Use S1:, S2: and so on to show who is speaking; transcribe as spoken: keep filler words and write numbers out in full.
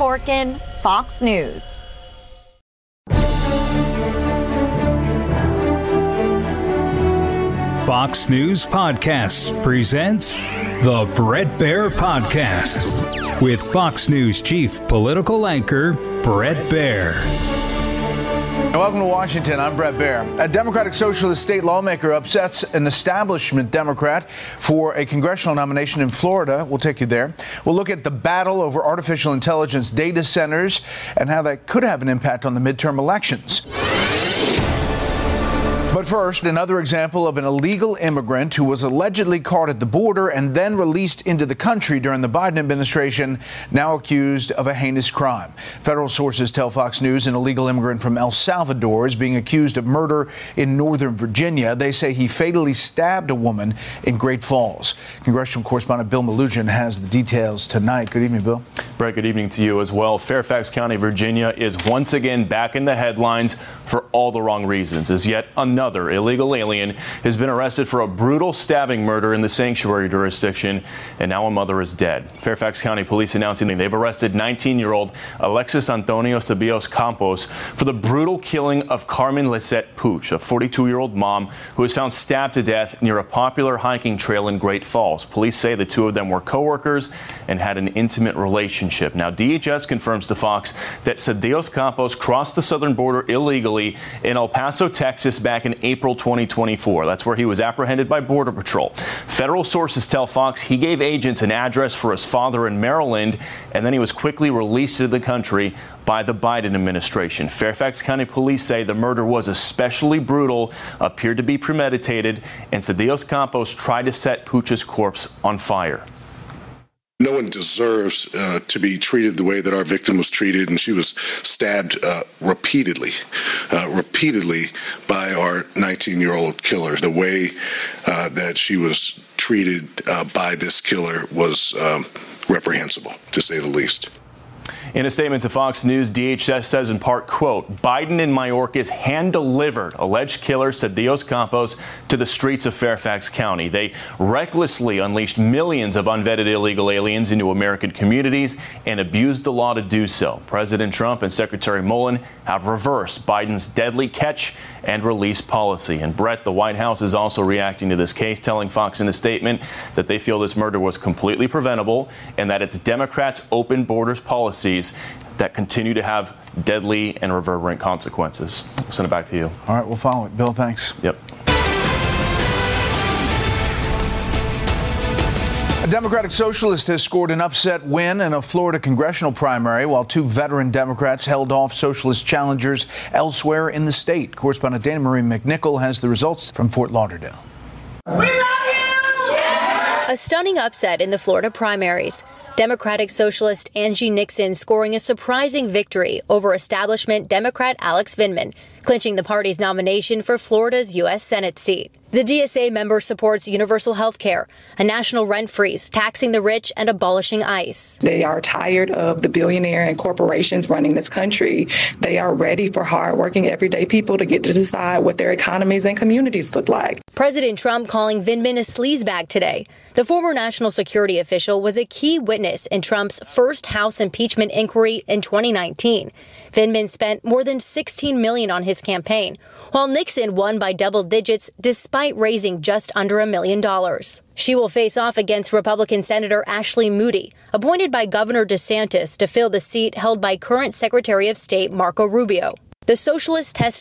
S1: Kevorkian, Fox News.
S2: Fox News Podcasts presents the Bret Baier Podcast with Fox News Chief Political Anchor Bret Baier.
S3: Welcome to Washington. I'm Bret Baier. A Democratic Socialist state lawmaker upsets an establishment Democrat for a congressional nomination in Florida. We'll take you there. We'll look at the battle over artificial intelligence data centers and how that could have an impact on the midterm elections. But first, another example of an illegal immigrant who was allegedly caught at the border and then released into the country during the Biden administration, now accused of a heinous crime. Federal sources tell Fox News an illegal immigrant from El Salvador is being accused of murder in Northern Virginia. They say he fatally stabbed a woman in Great Falls. Congressional correspondent Bill Melugin has the details tonight. Good evening, Bill.
S4: Brett, good evening to you as well. Fairfax County, Virginia is once again back in the headlines for all the wrong reasons, as yet another Another illegal alien has been arrested for a brutal stabbing murder in the sanctuary jurisdiction, and now a mother is dead. Fairfax County police announcing they've arrested nineteen-year-old Alexis Antonio Ceballos Campos for the brutal killing of Carmen Lisette Puch, a forty-two-year-old mom who was found stabbed to death near a popular hiking trail in Great Falls. Police say the two of them were co-workers and had an intimate relationship. Now, D H S confirms to Fox that Ceballos Campos crossed the southern border illegally in El Paso, Texas, back in April twenty twenty-four. That's where he was apprehended by Border Patrol. Federal sources tell Fox he gave agents an address for his father in Maryland, and then he was quickly released to the country by the Biden administration. Fairfax County police say the murder was especially brutal, appeared to be premeditated, and Ceballos Campos tried to set Puch's corpse on fire.
S5: No one deserves uh, to be treated the way that our victim was treated, and she was stabbed uh, repeatedly, uh, repeatedly by our nineteen-year-old killer. The way uh, that she was treated uh, by this killer was um, reprehensible, to say the least.
S4: In a statement to Fox News, D H S says in part, quote, Biden and Mayorkas hand-delivered alleged killer Ceballos Campos to the streets of Fairfax County. They recklessly unleashed millions of unvetted illegal aliens into American communities and abused the law to do so. President Trump and Secretary Mullen have reversed Biden's deadly catch and release policy. And Brett, the White House is also reacting to this case, telling Fox in a statement that they feel this murder was completely preventable and that it's Democrats' open borders policies that continue to have deadly and reverberant consequences. I'll send it back to you.
S3: All right, we'll follow it. Bill, thanks.
S4: Yep.
S3: A Democratic Socialist has scored an upset win in a Florida congressional primary, while two veteran Democrats held off Socialist challengers elsewhere in the state. Correspondent Dana Marie McNichol has the results from Fort Lauderdale.
S6: We love you! A stunning upset in the Florida primaries. Democratic Socialist Angie Nixon scoring a surprising victory over establishment Democrat Alex Vindman, clinching the party's nomination for Florida's U S Senate seat. The D S A member supports universal health care, a national rent freeze, taxing the rich, and abolishing ICE.
S7: They are tired of the billionaire and corporations running this country. They are ready for hardworking, everyday people to get to decide what their economies and communities look like.
S6: President Trump calling Vindman a sleazebag today. The former national security official was a key witness in Trump's first House impeachment inquiry in twenty nineteen. Vindman spent more than sixteen million dollars on his campaign, while Nixon won by double digits despite raising just under a million dollars. She will face off against Republican Senator Ashley Moody, appointed by Governor DeSantis to fill the seat held by current Secretary of State Marco Rubio. The socialist test